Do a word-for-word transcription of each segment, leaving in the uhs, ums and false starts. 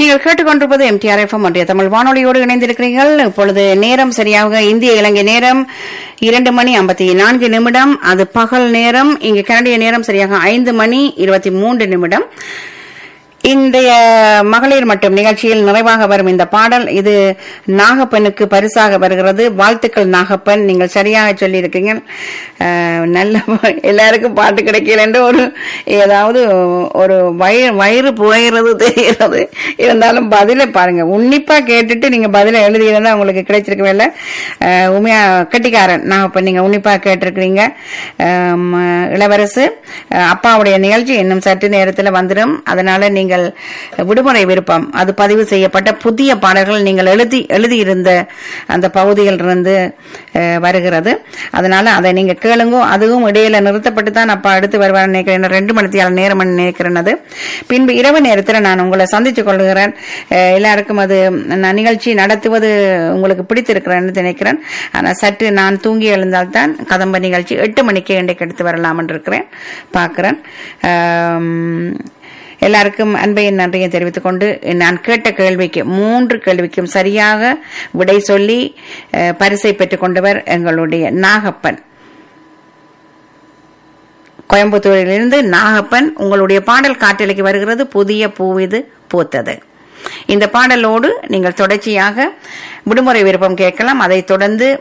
நீங்கள் கேட்டுக்கொண்டிருப்பது MTR FM ஒன்றிய தமிழ் வானொலியோடு இணைந்திருக்கிறீர்கள். இப்பொழுது நேரம் சரியாக இந்திய இலங்கை நேரம் இரண்டு மணி ஐம்பத்தி நான்கு நிமிடம். அது பகல் நேரம். இங்கு கனடிய நேரம் சரியாக ஐந்து மணி இருபத்தி மூன்று நிமிடம். இன்றைய மகளிர் மட்டும் நிகழ்ச்சியில் நிறைவாக வரும் இந்த பாடல் இது நாகப்பனுக்கு பரிசாக வருகிறது. வாழ்த்துக்கள் நாகப்பன், நீங்கள் சரியாக சொல்லி இருக்கீங்க. நல்ல எல்லாருக்கும் பாட்டு கிடைக்கல என்று ஒரு ஏதாவது ஒரு வயிறு வயிறு புகைகிறது தெரிகிறது. இருந்தாலும் பதிலை பாருங்க, உன்னிப்பா கேட்டுட்டு நீங்க பதிலை எழுதியிருந்தா உங்களுக்கு கிடைச்சிருக்கவே இல்லை. உண்மையா கட்டிக்காரன் நாகப்பன், நீங்க உன்னிப்பா கேட்டிருக்கிறீங்க. இளவரசு அப்பாவுடைய நிகழ்ச்சி இன்னும் சற்று நேரத்தில் வந்துடும். அதனால நீங்க விடுமுறை விருப்பம் அது பதிவு செய்யப்பட்ட புதிய பாடல்கள் நீங்கள் எழுதி எழுதியிருந்த அந்த பகுதியில் இருந்து வருகிறது. அதனால அதை நீங்க கேளுங்க. அதுவும் இடையில நிறுத்தப்பட்டு தான் அப்பா அடுத்து வருவார் நினைக்கிறேன். ரெண்டு மணித்தியால் நேரம் நினைக்கிறேன். அது பின்பு இரவு நேரத்தில் நான் உங்களை சந்தித்துக் கொள்கிறேன். எல்லாருக்கும் அது நான் நிகழ்ச்சி நடத்துவது உங்களுக்கு பிடித்திருக்கிறேன் நினைக்கிறேன். ஆனால் சற்று நான் தூங்கி எழுந்தால்தான் கதம்ப நிகழ்ச்சி எட்டு மணிக்கு இன்றைக்கு எடுத்து வரலாம் என்று இருக்கிறேன், பார்க்கிறேன். எல்லாருக்கும் அன்பையின் நன்றியை தெரிவித்துக் கொண்டு நான் கேட்ட கேள்விக்கு மூன்று கேள்விக்கும் சரியாக விடை சொல்லி பரிசை பெற்றுக் கொண்டவர் எங்களுடைய நாகப்பன், கோயம்புத்தூரிலிருந்து நாகப்பன். உங்களுடைய பாடல் காற்றலைக்கு வருகிறது. புதிய பூவிது பூத்தது. இந்த பாடலோடு நீங்கள் தொடர்ச்சியாக விடுமுறை விருப்பம் கேட்கலாம். அதைத் தொடர்ந்து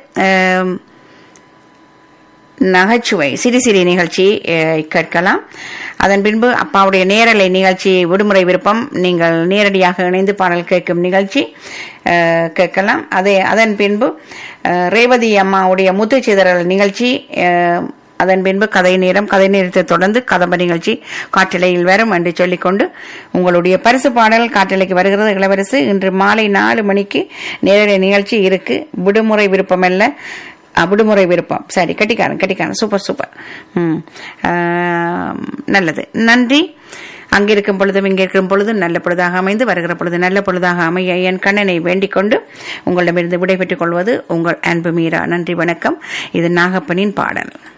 நகைச்சுவை சிறு சிறு நிகழ்ச்சி கேட்கலாம். அதன் பின்பு அப்பாவுடைய நேரலை நிகழ்ச்சி விடுமுறை விருப்பம் நீங்கள் நேரடியாக இணைந்து பாடல் கேட்கும் நிகழ்ச்சி கேட்கலாம். அதே அதன் பின்பு ரேவதி அம்மாவுடைய முத்துச்சிதறல் நிகழ்ச்சி, அதன் பின்பு கதை நேரம், கதை நேரத்தை தொடர்ந்து கதம்ப நிகழ்ச்சி காற்றலையில் வரும் என்று சொல்லிக்கொண்டு உங்களுடைய பரிசு பாடல் காற்றலைக்கு வருகிறது. இளவரசு இன்று மாலை நாலு மணிக்கு நேரடி நிகழ்ச்சி இருக்கு. விடுமுறை விருப்பம் அல்ல, விடுமுறை விருப்பம். சரி, கட்டிக்காரன் கட்டிக்காரன் சூப்பர் சூப்பர். ம் நல்லது, நன்றி. அங்கிருக்கும் பொழுதும் இங்கே இருக்கும் பொழுதும் நல்ல பொழுதாக அமைந்து வருகிற பொழுது நல்ல பொழுதாக அமைய என் கண்ணனை வேண்டிக் கொண்டு உங்களிடமிருந்து விடைபெற்றுக் கொள்வது உங்கள் அன்பு மீரா. நன்றி, வணக்கம். இது நாகப்பனின் பாடல்.